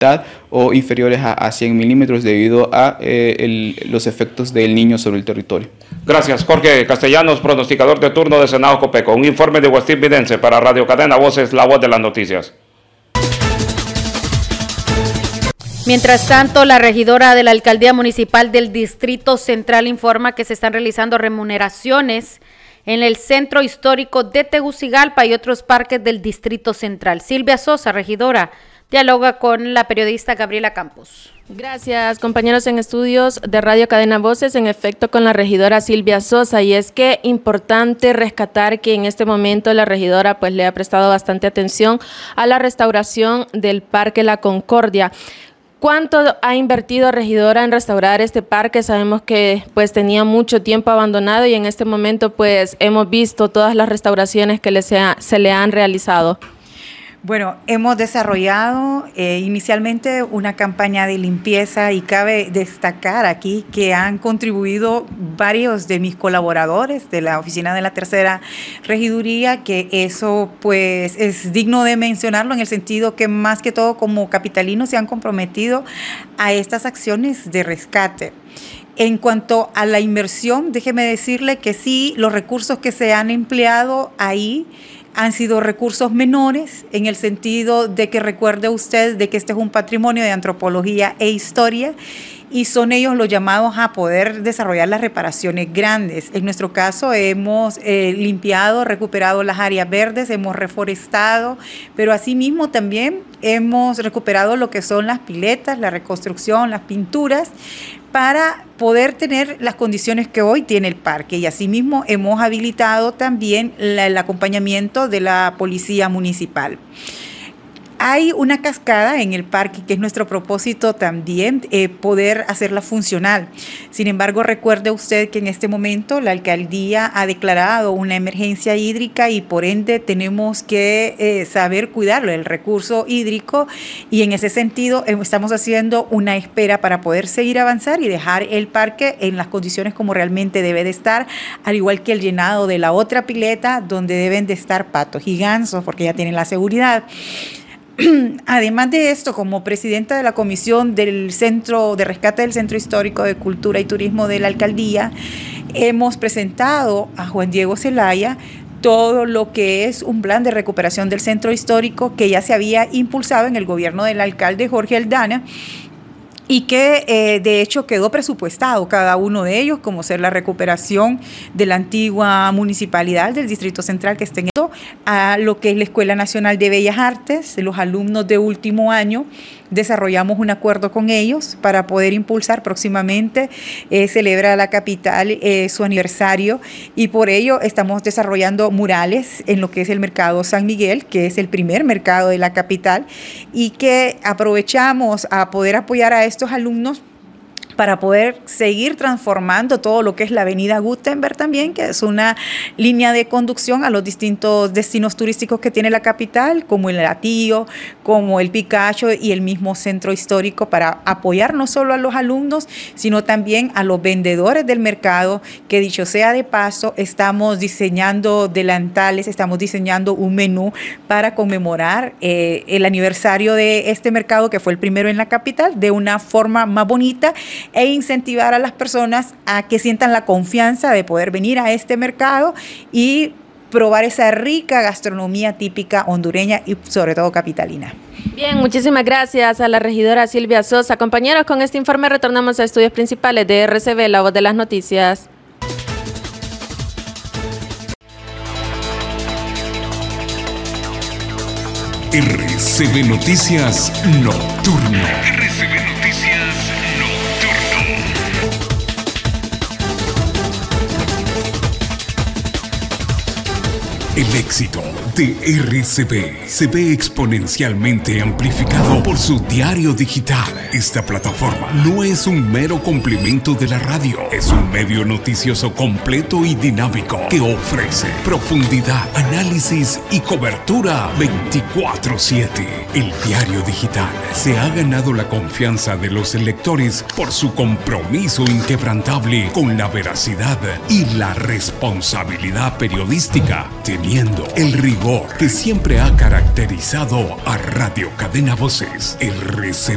o inferiores a 100 milímetros debido a los efectos del Niño sobre el territorio. Gracias. Jorge Castellanos, pronosticador de turno de Senado Copeco. Un informe de Westin Vidente para Radio Cadena Voces, la voz de las noticias. Mientras tanto, la regidora de la Alcaldía Municipal del Distrito Central informa que se están realizando remuneraciones en el Centro Histórico de Tegucigalpa y otros parques del Distrito Central. Silvia Sosa, regidora, dialoga con la periodista Gabriela Campos. Gracias, compañeros en estudios de Radio Cadena Voces, en efecto con la regidora Silvia Sosa, y es que importante rescatar que en este momento la regidora pues le ha prestado bastante atención a la restauración del Parque La Concordia. ¿Cuánto ha invertido, regidora, en restaurar este parque? Sabemos que pues tenía mucho tiempo abandonado y en este momento pues hemos visto todas las restauraciones que se le han realizado. Bueno, hemos desarrollado inicialmente una campaña de limpieza y cabe destacar aquí que han contribuido varios de mis colaboradores de la oficina de la tercera regiduría, que eso pues es digno de mencionarlo en el sentido que más que todo como capitalinos se han comprometido a estas acciones de rescate. En cuanto a la inversión, déjeme decirle que sí, los recursos que se han empleado ahí han sido recursos menores en el sentido de que recuerde usted de que este es un patrimonio de antropología e historia y son ellos los llamados a poder desarrollar las reparaciones grandes. En nuestro caso hemos limpiado, recuperado las áreas verdes, hemos reforestado, pero asimismo también hemos recuperado lo que son las piletas, la reconstrucción, las pinturas, para poder tener las condiciones que hoy tiene el parque. Y asimismo hemos habilitado también el acompañamiento de la policía municipal. Hay una cascada en el parque que es nuestro propósito también, poder hacerla funcional. Sin embargo, recuerde usted que en este momento la alcaldía ha declarado una emergencia hídrica y por ende tenemos que saber cuidarlo, el recurso hídrico, y en ese sentido estamos haciendo una espera para poder seguir avanzar y dejar el parque en las condiciones como realmente debe de estar, al igual que el llenado de la otra pileta donde deben de estar patos y gansos porque ya tienen la seguridad. Además de esto, como presidenta de la Comisión del Centro de Rescate del Centro Histórico de Cultura y Turismo de la Alcaldía, hemos presentado a Juan Diego Zelaya todo lo que es un plan de recuperación del centro histórico que ya se había impulsado en el gobierno del alcalde Jorge Aldana, y que de hecho quedó presupuestado cada uno de ellos, como ser la recuperación de la antigua municipalidad del Distrito Central que está en esto, a lo que es la Escuela Nacional de Bellas Artes. Los alumnos de último año desarrollamos un acuerdo con ellos para poder impulsar próximamente, celebra la capital su aniversario, y por ello estamos desarrollando murales en lo que es el Mercado San Miguel, que es el primer mercado de la capital, y que aprovechamos a poder apoyar a estos alumnos para poder seguir transformando todo lo que es la avenida Gutenberg también, que es una línea de conducción a los distintos destinos turísticos que tiene la capital, como el Latío, como el Picacho y el mismo centro histórico, para apoyar no solo a los alumnos, sino también a los vendedores del mercado, que dicho sea de paso, estamos diseñando delantales, estamos diseñando un menú para conmemorar el aniversario de este mercado, que fue el primero en la capital, de una forma más bonita, e incentivar a las personas a que sientan la confianza de poder venir a este mercado y probar esa rica gastronomía típica hondureña y sobre todo capitalina. Bien, muchísimas gracias a la regidora Silvia Sosa. Compañeros, con este informe retornamos a estudios principales de RCB, la voz de las noticias. RCB Noticias Nocturno. RCB Noticias Nocturno. El éxito de RCB se ve exponencialmente amplificado por su diario digital. Esta plataforma no es un mero complemento de la radio, es un medio noticioso completo y dinámico que ofrece profundidad, análisis y cobertura 24/7. El diario digital se ha ganado la confianza de los lectores por su compromiso inquebrantable con la veracidad y la responsabilidad periodística, teniendo el rigor que siempre ha caracterizado a Radio Cadena Voces. RCB